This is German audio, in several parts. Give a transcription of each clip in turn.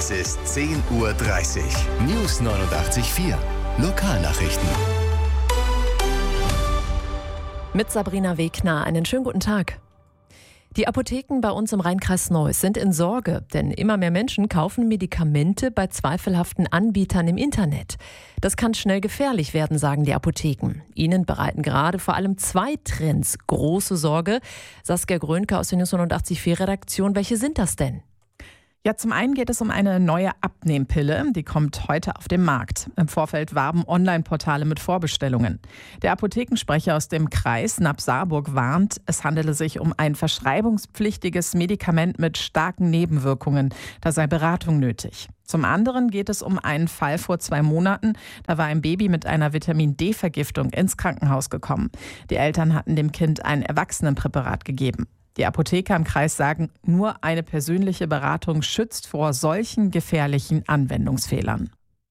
Es ist 10:30 Uhr. News 89.4. Lokalnachrichten. Mit Sabrina Wegner. Einen schönen guten Tag. Die Apotheken bei uns im Rheinkreis Neuss sind in Sorge, denn immer mehr Menschen kaufen Medikamente bei zweifelhaften Anbietern im Internet. Das kann schnell gefährlich werden, sagen die Apotheken. Ihnen bereiten gerade vor allem zwei Trends große Sorge. Saskia Grönke aus der News 89.4 Redaktion. Welche sind das denn? Ja, zum einen geht es um eine neue Abnehmpille, die kommt heute auf den Markt. Im Vorfeld warben Online-Portale mit Vorbestellungen. Der Apothekensprecher aus dem Kreis, NAP Saarburg, warnt, es handele sich um ein verschreibungspflichtiges Medikament mit starken Nebenwirkungen. Da sei Beratung nötig. Zum anderen geht es um einen Fall vor 2 Monaten. Da war ein Baby mit einer Vitamin-D-Vergiftung ins Krankenhaus gekommen. Die Eltern hatten dem Kind ein Erwachsenenpräparat gegeben. Die Apotheker im Kreis sagen, nur eine persönliche Beratung schützt vor solchen gefährlichen Anwendungsfehlern.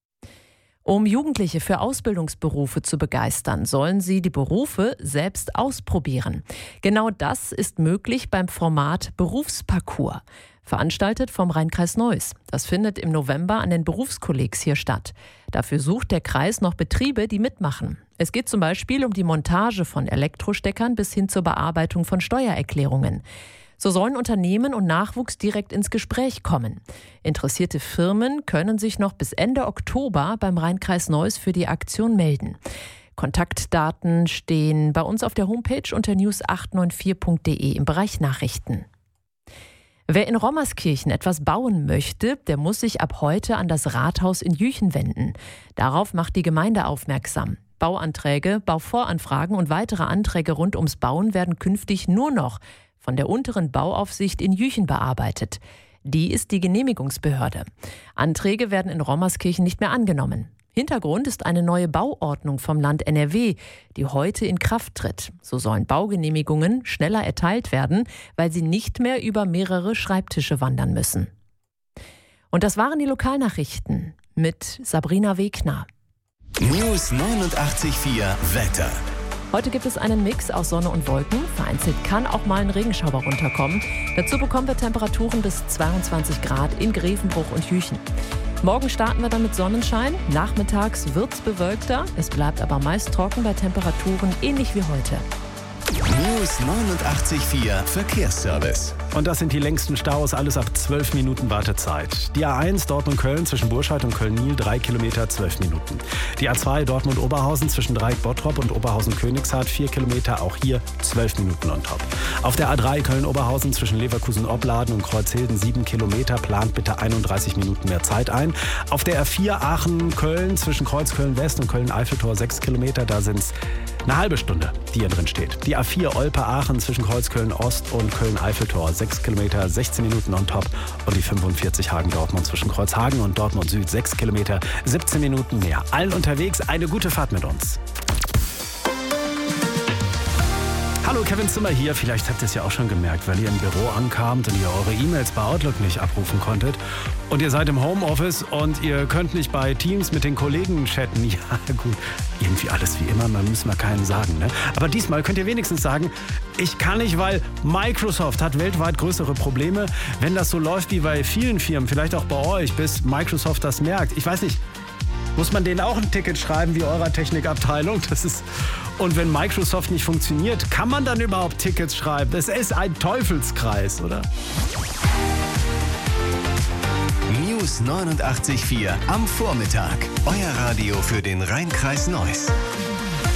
Um Jugendliche für Ausbildungsberufe zu begeistern, sollen sie die Berufe selbst ausprobieren. Genau das ist möglich beim Format Berufsparcours, veranstaltet vom Rheinkreis Neuss. Das findet im November an den Berufskollegs hier statt. Dafür sucht der Kreis noch Betriebe, die mitmachen. Es geht zum Beispiel um die Montage von Elektrosteckern bis hin zur Bearbeitung von Steuererklärungen. So sollen Unternehmen und Nachwuchs direkt ins Gespräch kommen. Interessierte Firmen können sich noch bis Ende Oktober beim Rheinkreis Neuss für die Aktion melden. Kontaktdaten stehen bei uns auf der Homepage unter news894.de im Bereich Nachrichten. Wer in Rommerskirchen etwas bauen möchte, der muss sich ab heute an das Rathaus in Jüchen wenden. Darauf macht die Gemeinde aufmerksam. Bauanträge, Bauvoranfragen und weitere Anträge rund ums Bauen werden künftig nur noch von der unteren Bauaufsicht in Jüchen bearbeitet. Die ist die Genehmigungsbehörde. Anträge werden in Rommerskirchen nicht mehr angenommen. Hintergrund ist eine neue Bauordnung vom Land NRW, die heute in Kraft tritt. So sollen Baugenehmigungen schneller erteilt werden, weil sie nicht mehr über mehrere Schreibtische wandern müssen. Und das waren die Lokalnachrichten mit Sabrina Wegner. News 89.4 Wetter. Heute gibt es einen Mix aus Sonne und Wolken. Vereinzelt kann auch mal ein Regenschauer runterkommen. Dazu bekommen wir Temperaturen bis 22 Grad in Grevenbruch und Jüchen. Morgen starten wir dann mit Sonnenschein. Nachmittags wird's bewölkter. Es bleibt aber meist trocken bei Temperaturen ähnlich wie heute. News 89.4 Verkehrsservice. Und das sind die längsten Staus, alles ab 12 Minuten Wartezeit. Die A1 Dortmund-Köln zwischen Burscheid und Köln-Niel 3 Kilometer, 12 Minuten. Die A2 Dortmund-Oberhausen zwischen Dreieck-Bottrop und Oberhausen-Königshardt 4 Kilometer, auch hier 12 Minuten on top. Auf der A3 Köln-Oberhausen zwischen Leverkusen-Opladen und Kreuzhilden 7 Kilometer, plant bitte 31 Minuten mehr Zeit ein. Auf der R4 Aachen-Köln zwischen Kreuzköln-West und Köln-Eiffeltor 6 Kilometer, da sind es eine halbe Stunde, die hier drin steht. Die A4 Olpe-Aachen zwischen Kreuzköln-Ost und Köln-Eiffeltor 6 Kilometer, 16 Minuten on top. Und die 45 Hagen-Dortmund zwischen Kreuzhagen und Dortmund Süd 6 Kilometer, 17 Minuten mehr. Allen unterwegs eine gute Fahrt mit uns. Hallo, Kevin Zimmer hier. Vielleicht habt ihr es ja auch schon gemerkt, weil ihr im Büro ankamt und ihr eure E-Mails bei Outlook nicht abrufen konntet. Und ihr seid im Homeoffice und ihr könnt nicht bei Teams mit den Kollegen chatten. Ja, gut, irgendwie alles wie immer, man muss mal keinen sagen, ne? Aber diesmal könnt ihr wenigstens sagen, ich kann nicht, weil Microsoft hat weltweit größere Probleme. Wenn das so läuft wie bei vielen Firmen, vielleicht auch bei euch, bis Microsoft das merkt. Ich weiß nicht, muss man denen auch ein Ticket schreiben wie eurer Technikabteilung? Und wenn Microsoft nicht funktioniert, kann man dann überhaupt Tickets schreiben? Das ist ein Teufelskreis, oder? News 89.4 am Vormittag. Euer Radio für den Rheinkreis Neuss.